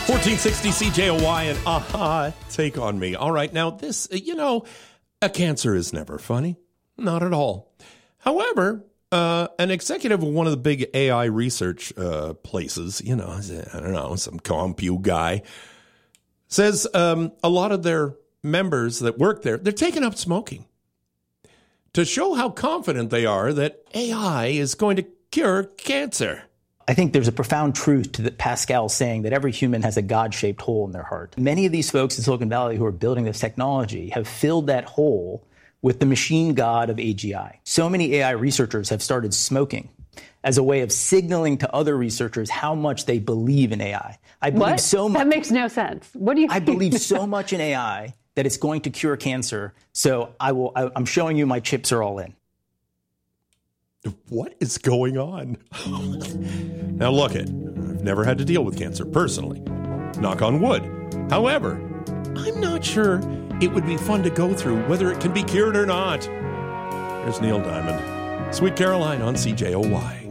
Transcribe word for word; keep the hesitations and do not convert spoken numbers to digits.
fourteen sixty C J O Y and Aha, Take On Me. All right, now this, you know, a cancer is never funny. Not at all. However, uh, an executive of one of the big A I research uh, places, you know, I don't know, some compu guy, says um, a lot of their members that work there, they're taking up smoking to show how confident they are that A I is going to cure cancer. I think there's a profound truth to the Pascal saying that every human has a God-shaped hole in their heart. Many of these folks in Silicon Valley who are building this technology have filled that hole with the machine god of A G I. So many A I researchers have started smoking as a way of signaling to other researchers how much they believe in A I. I believe what? so much. That makes no sense. What do you I mean? believe so much in A I that it's going to cure cancer. So I will. I, I'm showing you my chips are all in. What is going on? Now look it, I've never had to deal with cancer personally. Knock on wood. However, I'm not sure it would be fun to go through whether it can be cured or not. There's Neil Diamond. Sweet Caroline on C J O Y.